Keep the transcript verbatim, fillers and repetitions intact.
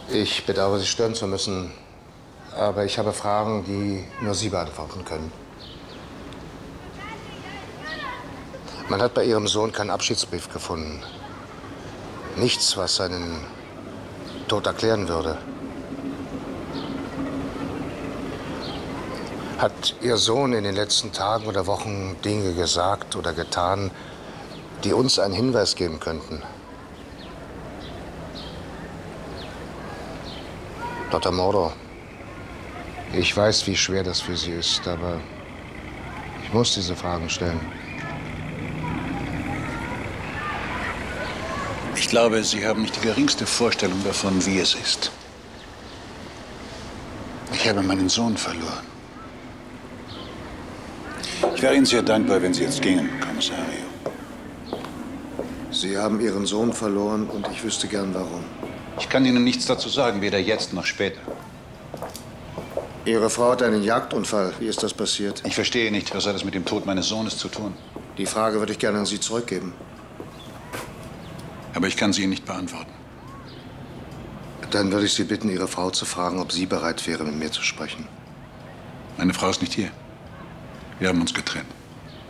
Ich bedauere, Sie stören zu müssen, aber ich habe Fragen, die nur Sie beantworten können. Man hat bei Ihrem Sohn keinen Abschiedsbrief gefunden. Nichts, was seinen Tod erklären würde. Hat Ihr Sohn in den letzten Tagen oder Wochen Dinge gesagt oder getan, die uns einen Hinweis geben könnten? Doktor Moro, ich weiß, wie schwer das für Sie ist, aber ich muss diese Fragen stellen. Ich glaube, Sie haben nicht die geringste Vorstellung davon, wie es ist. Ich habe meinen Sohn verloren. Ich wäre Ihnen sehr dankbar, wenn Sie jetzt gingen, Kommissario. Sie haben Ihren Sohn verloren und ich wüsste gern, warum. Ich kann Ihnen nichts dazu sagen, weder jetzt noch später. Ihre Frau hat einen Jagdunfall. Wie ist das passiert? Ich verstehe nicht, was hat es mit dem Tod meines Sohnes zu tun? Die Frage würde ich gerne an Sie zurückgeben. Aber ich kann sie Ihnen nicht beantworten. Dann würde ich Sie bitten, Ihre Frau zu fragen, ob sie bereit wäre, mit mir zu sprechen. Meine Frau ist nicht hier. Wir haben uns getrennt.